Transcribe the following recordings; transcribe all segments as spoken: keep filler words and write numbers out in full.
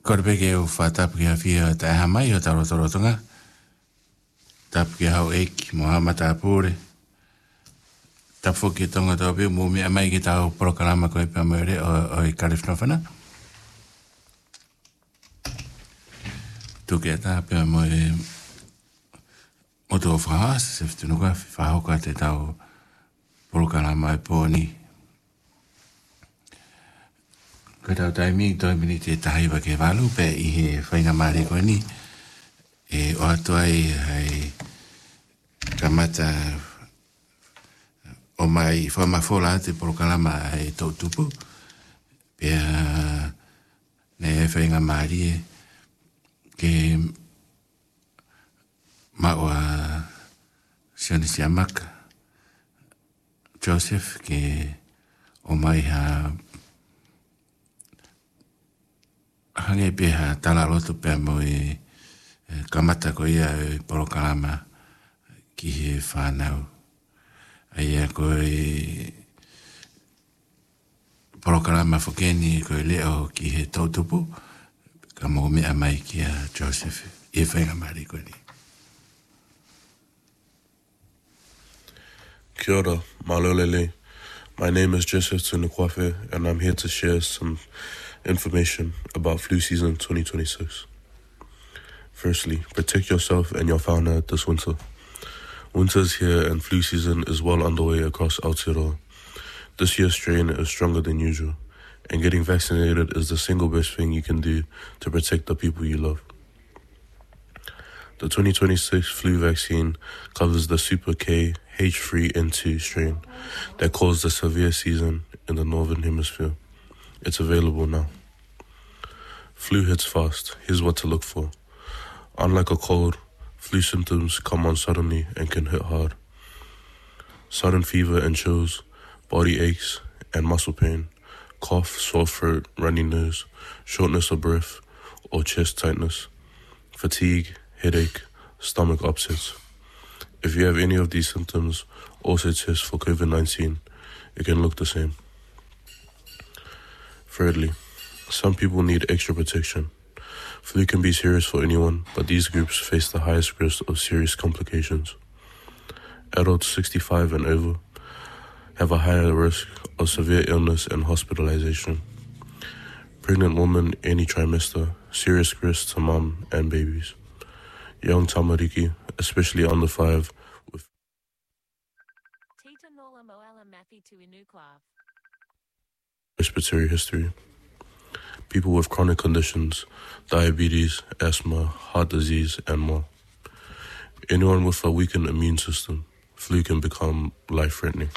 Korbeke o whatap ki hawhia ta eha mai o taro taro tonga. Tap ki hau eki Mohamad Apure. Tap whuki tonga tau piu mo mea mai ki tau prokarama koe pia mere o, o i Karifnawhana. Tuke ta pia mo e mo tō whahas se whitunuka whahoka te tau prokarama e pōni. Ko tau taimi toi mini te tahiwa ke walu pe i he whainga maari koe ni. E o atu ai hei kamata o mai whamafola te prokalama hei tau tupu. Pea ne e whainga maari e ke maua Sione Siamaka Joseph ke o mai ha hange pe ha tala roto pe mo e kamata ko ia e prokalama ki he whanau. Aia ko e prokalama whakeni ko e leo ki he tautupu ka mo mea mai ki a Joseph e whainga mari ko ni. Kia ora, malolele. My name is Joseph Tunukwafe and I'm here to share some information about flu season twenty twenty-six. Firstly, protect yourself and your fauna this winter. Winter is here and flu season is well underway across Aotearoa. This year's strain is stronger than usual, and getting vaccinated is the single best thing you can do to protect the people you love. The twenty twenty-six flu vaccine covers the Super K H three N two strain that caused the severe season in the Northern Hemisphere. It's available now. Flu hits fast. Here's what to look for. Unlike a cold, flu symptoms come on suddenly and can hit hard. Sudden fever and chills, body aches and muscle pain, cough, sore throat, runny nose, shortness of breath or chest tightness, fatigue, headache, stomach upsets. If you have any of these symptoms, also test for COVID nineteen. It can look the same. Thirdly, some people need extra protection. Flu can be serious for anyone, but these groups face the highest risk of serious complications. Adults sixty-five and over have a higher risk of severe illness and hospitalization. Pregnant women any trimester, serious risk to mom and babies. Young tamariki, especially under five, with respiratory history. People with chronic conditions, diabetes, asthma, heart disease, and more. Anyone with a weakened immune system, flu can become life-threatening.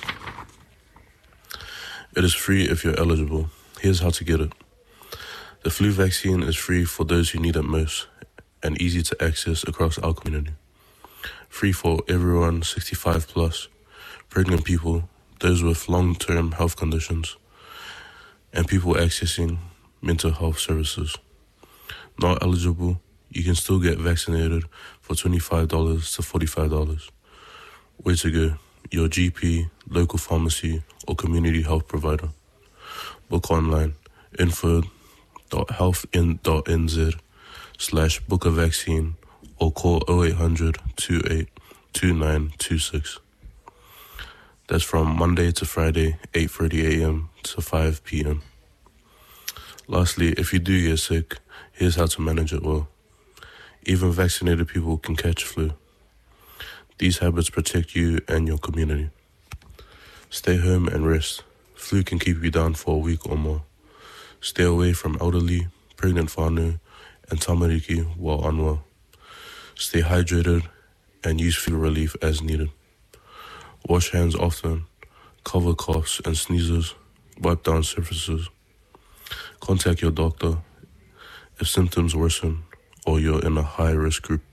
It is free if you're eligible. Here's how to get it. The flu vaccine is free for those who need it most and easy to access across our community. Free for everyone sixty-five plus, pregnant people, those with long-term health conditions, and people accessing mental health services. Not eligible, you can still get vaccinated for twenty-five dollars to forty-five dollars. Where to go? Your G P, local pharmacy, or community health provider. Book online, info dot health dot n z slash book a vaccine or call oh eight hundred, two eight two nine two six. That's from Monday to Friday, eight thirty a.m. to five p.m. Lastly, if you do get sick, here's how to manage it well. Even vaccinated people can catch flu. These habits protect you and your community. Stay home and rest. Flu can keep you down for a week or more. Stay away from elderly, pregnant whānau, and tamariki while unwell. Stay hydrated and use flu relief as needed. Wash hands often, cover coughs and sneezes, wipe down surfaces. Contact your doctor if symptoms worsen or you're in a high-risk group.